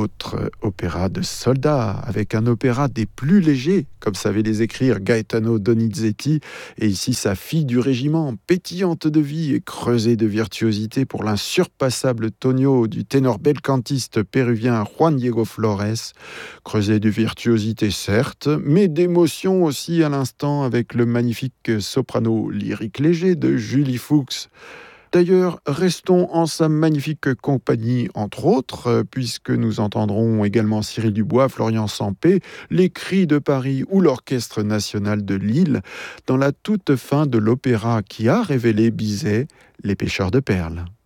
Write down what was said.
autre opéra de soldats, avec un opéra des plus légers, comme savait les écrire Gaetano Donizetti, et ici sa fille du régiment, pétillante de vie et creusée de virtuosité pour l'insurpassable Tonio du ténor belcantiste péruvien Juan Diego Flores, creusée de virtuosité certes, mais d'émotion aussi à l'instant avec le magnifique soprano lyrique léger de Julie Fuchs. D'ailleurs, restons en sa magnifique compagnie, entre autres, puisque nous entendrons également Cyril Dubois, Florian Sampé, les Cris de Paris ou l'Orchestre national de Lille, dans la toute fin de l'opéra qui a révélé Bizet, Les pêcheurs de perles.